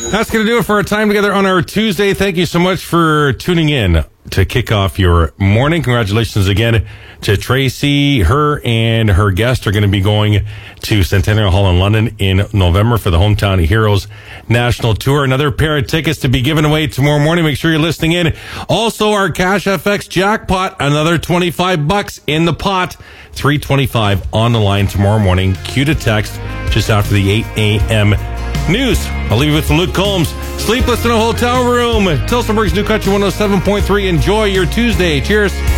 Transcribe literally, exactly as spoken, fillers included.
That's going to do it for our time together on our Tuesday. Thank you so much for tuning in to kick off your morning. Congratulations again to Tracy. Her and her guest are going to be going to Centennial Hall in London in November for the Hometown Heroes National Tour. Another pair of tickets to be given away tomorrow morning. Make sure you're listening in. Also, our Cash F X jackpot, another twenty-five bucks in the pot. three twenty-five on the line tomorrow morning. Cue to text just after the eight a.m. news. I'll leave you with Luke Combs. Sleepless in a hotel room. Tilsonburg's New Country one oh seven point three. Enjoy your Tuesday. Cheers.